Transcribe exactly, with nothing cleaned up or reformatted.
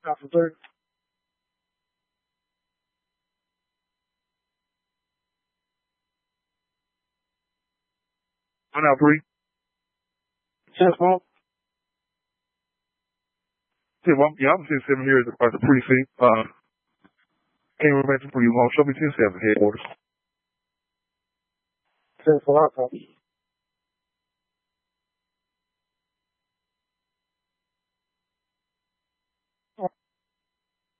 Out for third. One out three. Chance ball. Yeah, well, yeah, I'm seeing seven here as a, as a precinct. Uh, can't remember for you long. Show me ten seven headquarters. Ten for our